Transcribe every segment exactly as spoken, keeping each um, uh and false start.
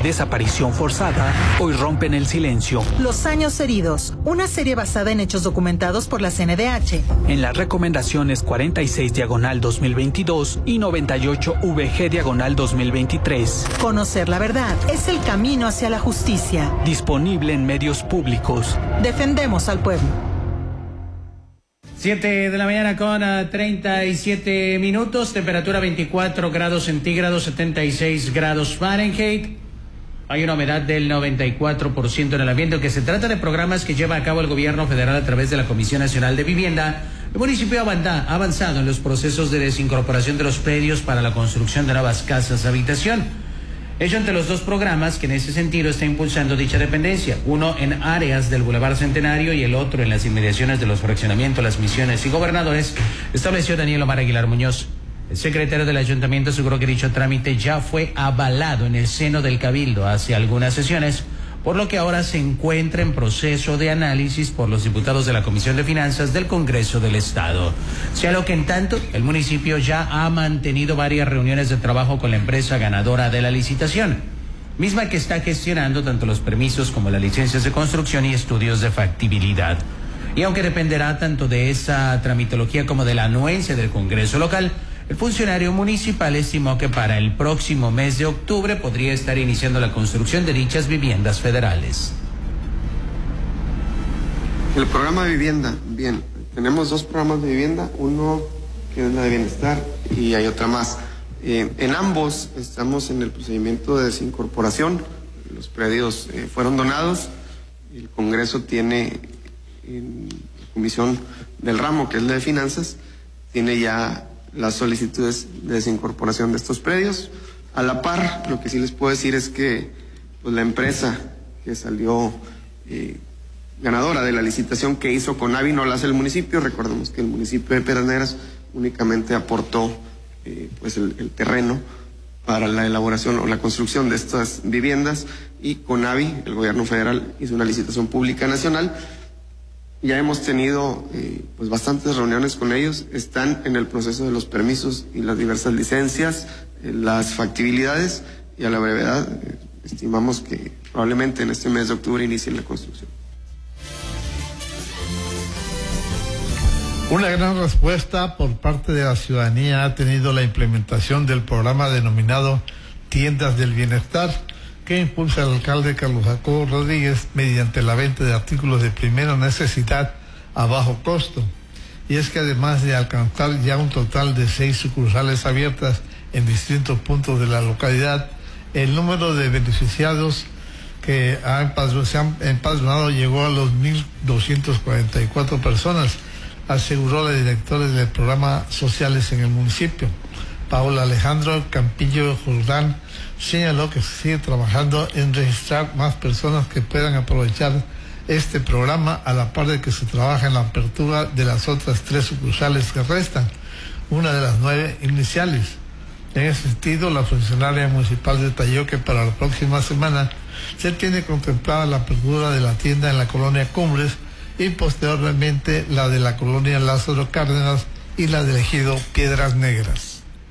Desaparición forzada hoy rompen el silencio. Los años heridos, una serie basada en hechos documentados por la C N D H. En las recomendaciones cuarenta y seis diagonal dos mil veintidós y noventa y ocho V G diagonal dos mil veintitrés. Conocer la verdad es el camino hacia la justicia. Disponible en medios públicos. Defendemos al pueblo. siete de la mañana con uh, treinta y siete minutos, temperatura veinticuatro grados centígrados, setenta y seis grados Fahrenheit. Hay una humedad del noventa y cuatro por ciento en el ambiente, que se trata de programas que lleva a cabo el gobierno federal a través de la Comisión Nacional de Vivienda. El municipio ha avanzado en los procesos de desincorporación de los predios para la construcción de nuevas casas de habitación. Ello entre los dos programas que en ese sentido está impulsando dicha dependencia, uno en áreas del Boulevard Centenario y el otro en las inmediaciones de los fraccionamientos Las Misiones y Gobernadores, estableció Daniel Omar Aguilar Muñoz. El secretario del ayuntamiento aseguró que dicho trámite ya fue avalado en el seno del Cabildo hace algunas sesiones, por lo que ahora se encuentra en proceso de análisis por los diputados de la Comisión de Finanzas del Congreso del Estado. Sea lo que en tanto, el municipio ya ha mantenido varias reuniones de trabajo con la empresa ganadora de la licitación, misma que está gestionando tanto los permisos como las licencias de construcción y estudios de factibilidad. Y aunque dependerá tanto de esa tramitología como de la anuencia del Congreso local, el funcionario municipal estimó que para el próximo mes de octubre podría estar iniciando la construcción de dichas viviendas federales. El programa de vivienda, bien, tenemos dos programas de vivienda, uno que es la de bienestar y hay otra más. Eh, en ambos estamos en el procedimiento de desincorporación, los predios eh, fueron donados, el Congreso tiene en la comisión del ramo, que es la de finanzas, tiene ya las solicitudes de desincorporación de estos predios. A la par, lo que sí les puedo decir es que pues, la empresa que salió eh, ganadora de la licitación que hizo Conavi no la hace el municipio. Recordemos que el municipio de Piedras Negras únicamente aportó eh, pues el, el terreno para la elaboración o la construcción de estas viviendas, y Conavi, el gobierno federal, hizo una licitación pública nacional. Ya hemos tenido eh, pues bastantes reuniones con ellos, están en el proceso de los permisos y las diversas licencias, eh, las factibilidades, y a la brevedad eh, estimamos que probablemente en este mes de octubre inicien la construcción. Una gran respuesta por parte de la ciudadanía ha tenido la implementación del programa denominado Tiendas del Bienestar, que impulsa el alcalde Carlos Jacobo Rodríguez mediante la venta de artículos de primera necesidad a bajo costo. Y es que además de alcanzar ya un total de seis sucursales abiertas en distintos puntos de la localidad, el número de beneficiados que han se han empadronado llegó a los mil doscientas cuarenta y cuatro personas, aseguró la directora del programa Sociales en el municipio. Paola Alejandro Campillo Jordán señaló que se sigue trabajando en registrar más personas que puedan aprovechar este programa, a la par de que se trabaja en la apertura de las otras tres sucursales que restan, una de las nueve iniciales. En ese sentido, la funcionaria municipal detalló que para la próxima semana se tiene contemplada la apertura de la tienda en la colonia Cumbres y posteriormente la de la colonia Lázaro Cárdenas y la del ejido Piedras Negras.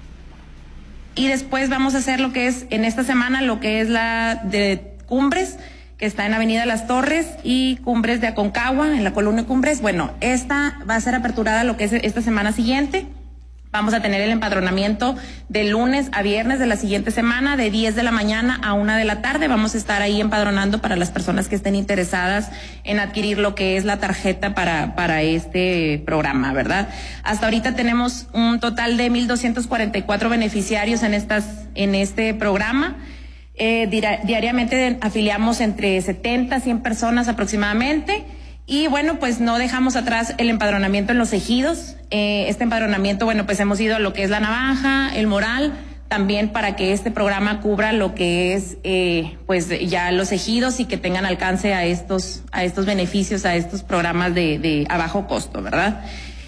Y después vamos a hacer lo que es, en esta semana, lo que es la de Cumbres, que está en Avenida Las Torres, y Cumbres de Aconcagua, en la colonia Cumbres. Bueno, esta va a ser aperturada lo que es esta semana siguiente. Vamos a tener el empadronamiento de lunes a viernes de la siguiente semana, de diez de la mañana a una de la tarde. Vamos a estar ahí empadronando para las personas que estén interesadas en adquirir lo que es la tarjeta para, para este programa, ¿verdad? Hasta ahorita tenemos un total de mil doscientos cuarenta y cuatro beneficiarios en estas, en este programa. Eh, diariamente afiliamos entre setenta, cien personas aproximadamente. Y bueno, pues no dejamos atrás el empadronamiento en los ejidos. Eh, este empadronamiento, bueno, pues hemos ido a lo que es La Navaja, El Moral, también para que este programa cubra lo que es, eh, pues ya los ejidos, y que tengan alcance a estos, a estos beneficios, a estos programas de, de a bajo costo, ¿verdad?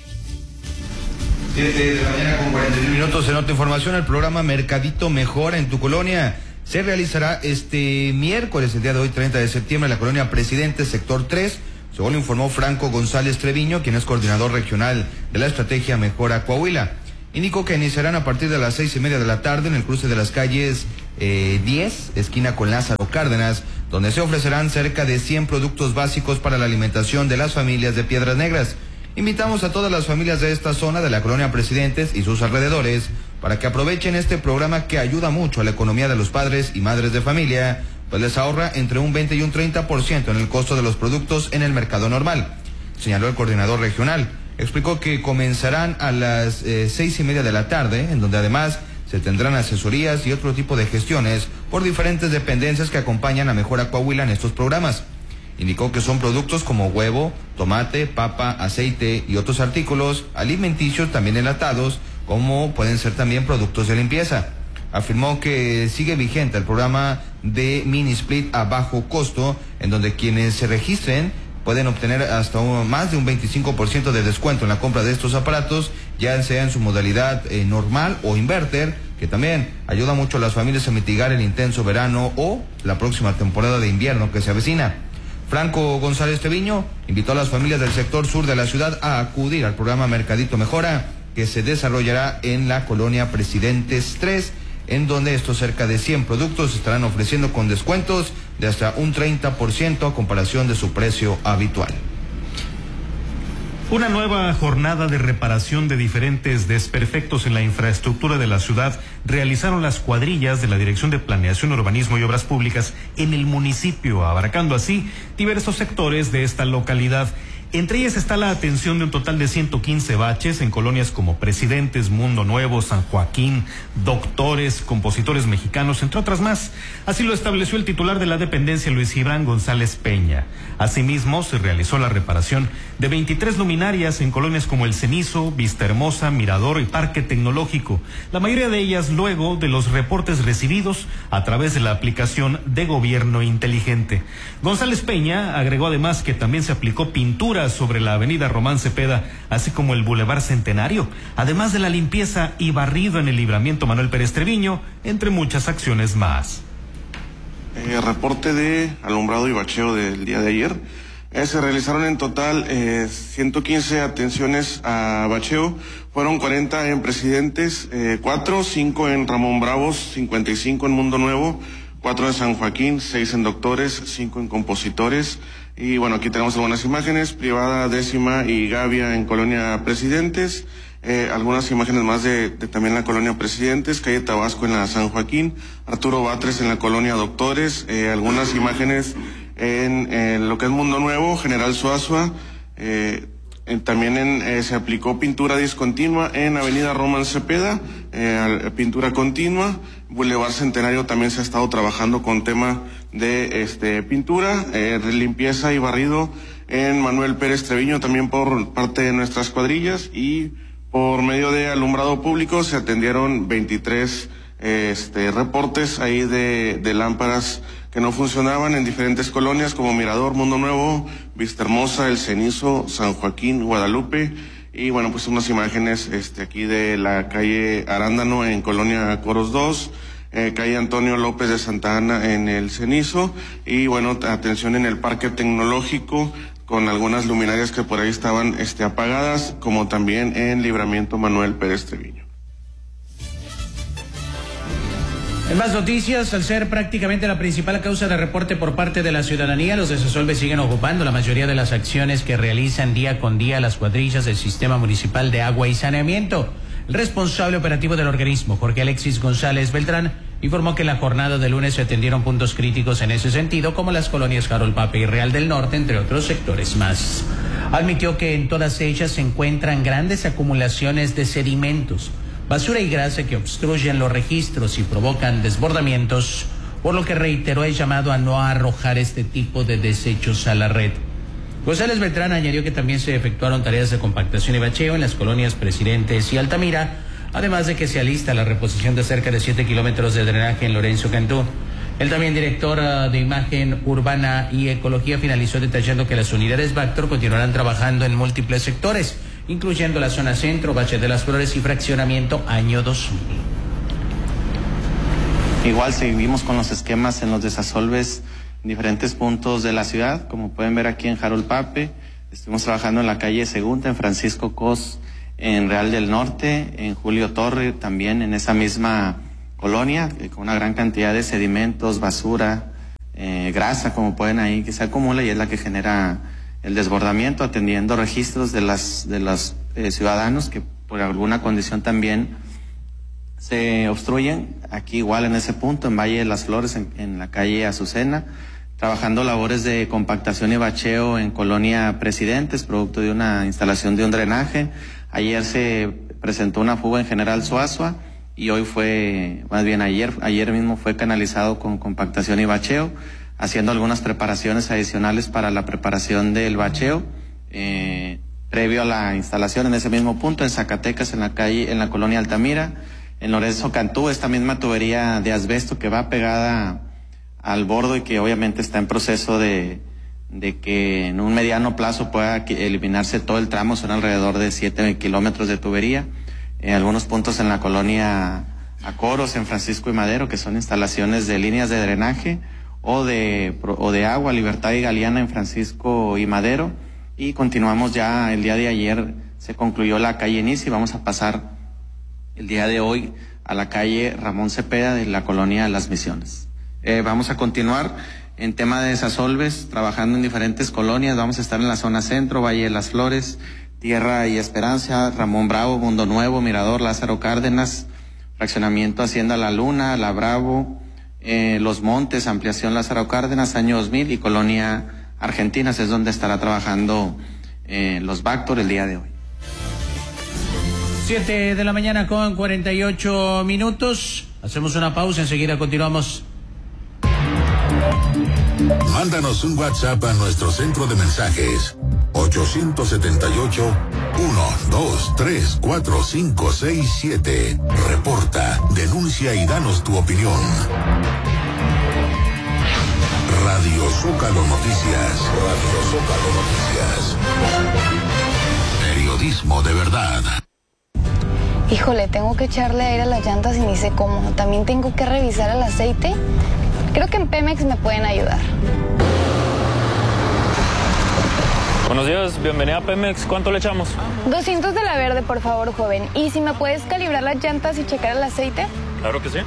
siete de la mañana con cuarenta y uno minutos. En otra información, el programa Mercadito Mejora en tu colonia se realizará este miércoles, el día de hoy, treinta de septiembre, en la colonia Presidente, sector tres. Según lo informó Franco González Treviño, quien es coordinador regional de la estrategia Mejora Coahuila. Indicó que iniciarán a partir de las seis y media de la tarde en el cruce de las calles eh, diez, esquina con Lázaro Cárdenas, donde se ofrecerán cerca de cien productos básicos para la alimentación de las familias de Piedras Negras. Invitamos a todas las familias de esta zona de la colonia Presidentes y sus alrededores para que aprovechen este programa que ayuda mucho a la economía de los padres y madres de familia, pues les ahorra entre un veinte y un treinta por ciento en el costo de los productos en el mercado normal, señaló el coordinador regional. Explicó que comenzarán a las eh, seis y media de la tarde, en donde además se tendrán asesorías y otro tipo de gestiones por diferentes dependencias que acompañan a Mejora Coahuila en estos programas. Indicó que son productos como huevo, tomate, papa, aceite y otros artículos alimenticios también enlatados, como pueden ser también productos de limpieza. Afirmó que sigue vigente el programa de mini split a bajo costo, en donde quienes se registren pueden obtener hasta un, más de un veinticinco por ciento de descuento en la compra de estos aparatos, ya sea en su modalidad eh, normal o inverter, que también ayuda mucho a las familias a mitigar el intenso verano o la próxima temporada de invierno que se avecina. Franco González Treviño invitó a las familias del sector sur de la ciudad a acudir al programa Mercadito Mejora, que se desarrollará en la colonia Presidentes tres, en donde estos cerca de cien productos estarán ofreciendo con descuentos de hasta un treinta por ciento a comparación de su precio habitual. Una nueva jornada de reparación de diferentes desperfectos en la infraestructura de la ciudad realizaron las cuadrillas de la Dirección de Planeación, Urbanismo y Obras Públicas en el municipio, abarcando así diversos sectores de esta localidad. Entre ellas está la atención de un total de ciento quince baches en colonias como Presidentes, Mundo Nuevo, San Joaquín, Doctores, Compositores Mexicanos, entre otras más. Así lo estableció el titular de la dependencia, Luis Gibran González Peña. Asimismo, se realizó la reparación de veintitrés luminarias en colonias como El Cenizo, Vista Hermosa, Mirador y Parque Tecnológico. La mayoría de ellas luego de los reportes recibidos a través de la aplicación de Gobierno Inteligente. González Peña agregó además que también se aplicó pintura sobre la avenida Román Cepeda, así como el Boulevard Centenario, además de la limpieza y barrido en el libramiento Manuel Pérez Treviño, entre muchas acciones más. Eh, reporte de alumbrado y bacheo del día de ayer. Eh, se realizaron en total eh, ciento quince atenciones a bacheo, fueron cuarenta en Presidentes, eh, cuatro, cinco en Ramón Bravos, cincuenta y cinco en Mundo Nuevo, cuatro en San Joaquín, seis en Doctores, cinco en Compositores. Y bueno, aquí tenemos algunas imágenes, Privada, Décima y Gavia en Colonia Presidentes, eh, algunas imágenes más de, de también la Colonia Presidentes, Calle Tabasco en la San Joaquín, Arturo Batres en la Colonia Doctores, eh, algunas imágenes en, en lo que es Mundo Nuevo, General Suazua, eh, eh, también en, eh, se aplicó pintura discontinua en Avenida Román Cepeda, eh, pintura continua, Boulevard Centenario también se ha estado trabajando con tema de este pintura, eh, limpieza y barrido en Manuel Pérez Treviño también por parte de nuestras cuadrillas, y por medio de alumbrado público se atendieron veintitrés eh, este, reportes ahí de, de lámparas que no funcionaban en diferentes colonias como Mirador, Mundo Nuevo, Vista Hermosa, El Cenizo, San Joaquín, Guadalupe. Y bueno, pues unas imágenes este, aquí de la calle Arándano en Colonia Coros dos, eh, calle Antonio López de Santa Ana en El Cenizo, y bueno, atención en el Parque Tecnológico con algunas luminarias que por ahí estaban este, apagadas, como también en Libramiento Manuel Pérez Treviño. En más noticias, al ser prácticamente la principal causa de reporte por parte de la ciudadanía, los desasolves siguen ocupando la mayoría de las acciones que realizan día con día las cuadrillas del Sistema Municipal de Agua y Saneamiento. El responsable operativo del organismo, Jorge Alexis González Beltrán, informó que en la jornada de lunes se atendieron puntos críticos en ese sentido, como las colonias Harold Pape y Real del Norte, entre otros sectores más. Admitió que en todas ellas se encuentran grandes acumulaciones de sedimentos, basura y grasa que obstruyen los registros y provocan desbordamientos, por lo que reiteró el llamado a no arrojar este tipo de desechos a la red. González Beltrán añadió que también se efectuaron tareas de compactación y bacheo en las colonias Presidentes y Altamira, además de que se alista la reposición de cerca de siete kilómetros de drenaje en Lorenzo Cantú. El también director uh, de Imagen Urbana y Ecología finalizó detallando que las unidades Bactor continuarán trabajando en múltiples sectores, incluyendo la zona centro, Bache de las Flores y fraccionamiento año dos mil. Igual seguimos con los esquemas en los desasolves en diferentes puntos de la ciudad, como pueden ver aquí en Harold Pape. Estuvimos trabajando en la calle Segunda, en Francisco Cos, en Real del Norte, en Julio Torre, también en esa misma colonia, eh, con una gran cantidad de sedimentos, basura, eh, grasa, como pueden ahí, que se acumula y es la que genera el desbordamiento, atendiendo registros de las de los eh, ciudadanos que por alguna condición también se obstruyen. Aquí igual en ese punto, en Valle de las Flores, en, en la calle Azucena, trabajando labores de compactación y bacheo en Colonia Presidentes, producto de una instalación de un drenaje. Ayer se presentó una fuga en General Suazua y hoy fue, más bien ayer, ayer mismo fue canalizado con compactación y bacheo, haciendo algunas preparaciones adicionales para la preparación del bacheo, eh, previo a la instalación en ese mismo punto, en Zacatecas, en la calle, en la Colonia Altamira, en Lorenzo Cantú, esta misma tubería de asbesto que va pegada al bordo y que obviamente está en proceso de, de que en un mediano plazo pueda eliminarse todo el tramo, son alrededor de siete kilómetros de tubería, en algunos puntos en la Colonia Acoros, en Francisco y Madero, que son instalaciones de líneas de drenaje, o de, o de agua, Libertad y Galeana en Francisco y Madero, y continuamos ya el día de ayer, se concluyó la calle Inicia y vamos a pasar el día de hoy a la calle Ramón Cepeda de la Colonia Las Misiones. Eh, vamos a continuar en tema de desasolves, trabajando en diferentes colonias, vamos a estar en la zona centro, Valle de las Flores, Tierra y Esperanza, Ramón Bravo, Mundo Nuevo, Mirador, Lázaro Cárdenas, Fraccionamiento Hacienda La Luna, La Bravo, Eh, Los Montes, Ampliación Lázaro Cárdenas, año dos mil y Colonia Argentinas es donde estará trabajando eh, los Bactor el día de hoy. Siete de la mañana con cuarenta y ocho minutos. Hacemos una pausa, enseguida continuamos. Mándanos un WhatsApp a nuestro centro de mensajes ocho siete ocho, uno dos tres cuatro cinco seis siete. Reporta, denuncia y danos tu opinión. Radio Zócalo Noticias. Radio Zócalo Noticias. Periodismo de verdad. Híjole, tengo que echarle aire a las llantas y ni sé cómo. También tengo que revisar el aceite. Creo que en Pemex me pueden ayudar. Buenos días, bienvenida a Pemex. ¿Cuánto le echamos? doscientos de la verde, por favor, joven. ¿Y si me puedes calibrar las llantas y checar el aceite? Claro que sí.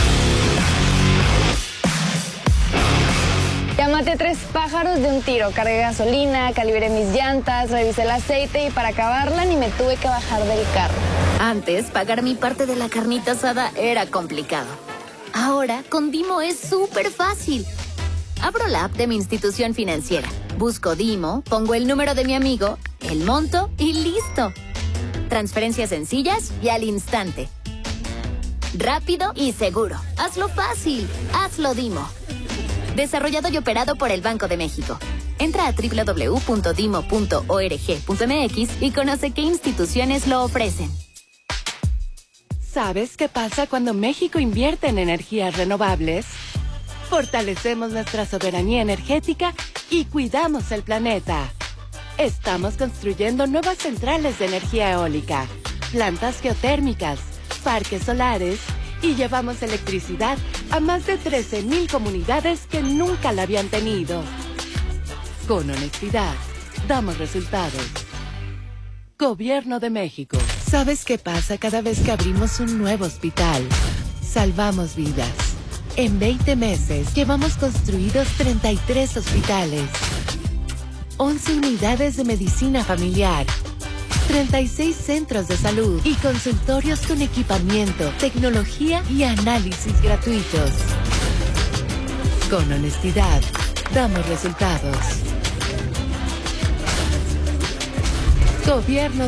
Ya maté tres pájaros de un tiro. Cargué gasolina, calibré mis llantas, revisé el aceite y para acabarla ni me tuve que bajar del carro. Antes, pagar mi parte de la carnita asada era complicado. Ahora, con Dimo es súper fácil. Abro la app de mi institución financiera, busco Dimo, pongo el número de mi amigo, el monto y listo. Transferencias sencillas y al instante. Rápido y seguro. Hazlo fácil. Hazlo Dimo. Desarrollado y operado por el Banco de México. Entra a doble u doble u doble u punto dimo punto org punto m x y conoce qué instituciones lo ofrecen. ¿Sabes qué pasa cuando México invierte en energías renovables? Fortalecemos nuestra soberanía energética y cuidamos el planeta. Estamos construyendo nuevas centrales de energía eólica, plantas geotérmicas, parques solares y llevamos electricidad a más de trece mil comunidades que nunca la habían tenido. Con honestidad, damos resultados. Gobierno de México. ¿Sabes qué pasa cada vez que abrimos un nuevo hospital? Salvamos vidas. En veinte meses llevamos construidos treinta y tres hospitales, once unidades de medicina familiar, treinta y seis centros de salud y consultorios con equipamiento, tecnología y análisis gratuitos. Con honestidad, damos resultados. Gobierno